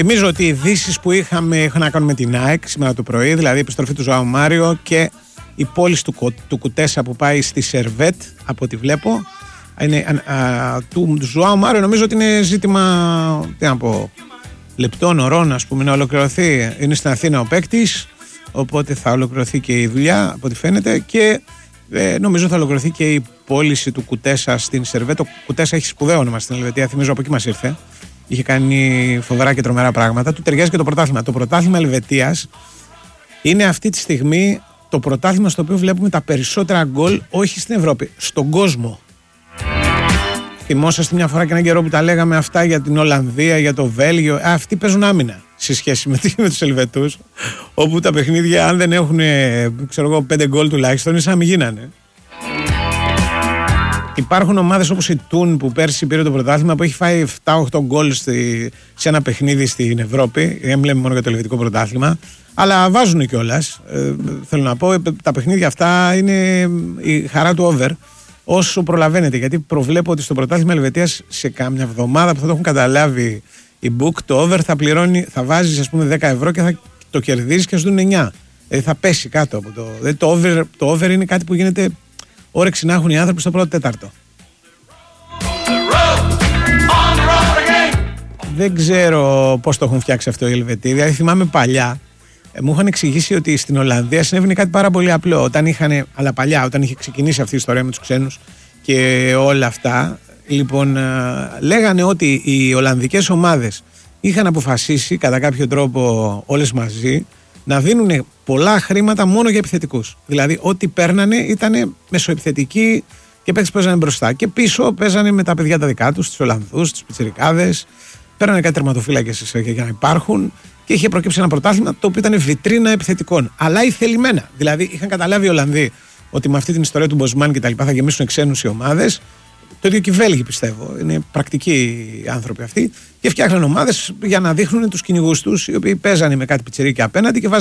Θυμίζω ότι οι ειδήσεις που είχαν να κάνουν με την ΑΕΚ σήμερα το πρωί, δηλαδή η επιστροφή του Ζωάου Μάριο και η πώληση του Κουτέσα που πάει στη Σερβέτ, από ό,τι βλέπω. Του Ζωάου Μάριο νομίζω ότι είναι ζήτημα, τι να πω, λεπτών, ωρών, ας πούμε, να ολοκληρωθεί. Είναι στην Αθήνα ο παίκτης, οπότε θα ολοκληρωθεί και η δουλειά, από ό,τι φαίνεται, και νομίζω θα ολοκληρωθεί και η πώληση του Κουτέσα στην Σερβέτ. Ο Κουτέσα έχει σπουδαίο όνομα στην Ελβετία, θυμίζω από εκεί μας ήρθε. Είχε κάνει φοβερά και τρομερά πράγματα. Του ταιριάζει και το πρωτάθλημα. Το πρωτάθλημα Ελβετίας είναι αυτή τη στιγμή το πρωτάθλημα στο οποίο βλέπουμε τα περισσότερα γκολ, όχι στην Ευρώπη, στον κόσμο. Θυμόσαστε μια φορά και έναν καιρό που τα λέγαμε αυτά για την Ολλανδία, για το Βέλγιο. Αυτοί παίζουν άμυνα σε σχέση με τους Ελβετούς, όπου τα παιχνίδια, αν δεν έχουν 5 γκολ τουλάχιστον, είναι σαν να μην γίνανε. Υπάρχουν ομάδες όπως η Τούν που πέρσι πήρε το πρωτάθλημα, που έχει φάει 7-8 γκολ σε ένα παιχνίδι στην Ευρώπη. Δεν μιλάμε μόνο για το ελβετικό πρωτάθλημα, αλλά βάζουν κιόλας. Θέλω να πω, τα παιχνίδια αυτά είναι η χαρά του over. Όσο προλαβαίνετε, γιατί προβλέπω ότι στο πρωτάθλημα Ελβετίας σε κάμια εβδομάδα που θα το έχουν καταλάβει η Book, το over θα βάζεις, ας πούμε, 10 ευρώ και θα το κερδίζεις και σου δουν 9. Θα πέσει κάτω από το. Δηλαδή το over είναι κάτι που γίνεται όρεξη να έχουν οι άνθρωποι στο πρώτο τέταρτο. Δεν ξέρω πώς το έχουν φτιάξει αυτό οι Ελβετοί. Δηλαδή θυμάμαι παλιά, μου είχαν εξηγήσει ότι στην Ολλανδία συνέβαινε κάτι πάρα πολύ απλό. Αλλά παλιά, όταν είχε ξεκινήσει αυτή η ιστορία με τους ξένους και όλα αυτά, λοιπόν, λέγανε ότι οι Ολλανδικές ομάδες είχαν αποφασίσει κατά κάποιο τρόπο όλες μαζί να δίνουν πολλά χρήματα μόνο για επιθετικούς. Δηλαδή, ό,τι παίρνανε ήταν μεσοεπιθετικοί και παίκτες που παίζανε μπροστά. Και πίσω παίζανε με τα παιδιά τα δικά τους, τους Ολλανδούς, τους πιτσιρικάδες. Παίρνανε κάτι τερματοφύλακες για να υπάρχουν. Και είχε προκύψει ένα πρωτάθλημα το οποίο ήταν βιτρίνα επιθετικών. Αλλά ηθελημένα. Δηλαδή, είχαν καταλάβει οι Ολλανδοί ότι με αυτή την ιστορία του Μποσμάν και τα λοιπά θα γεμίσουν ξένους οι ομάδες. Το ίδιο και οι Βέλγοι, πιστεύω. Είναι πρακτικοί άνθρωποι αυτοί. Και φτιάχναν ομάδες για να δείχνουν τους κυνηγούς τους, οι οποίοι παίζανε με κάτι πιτσιρίκια απέναντι και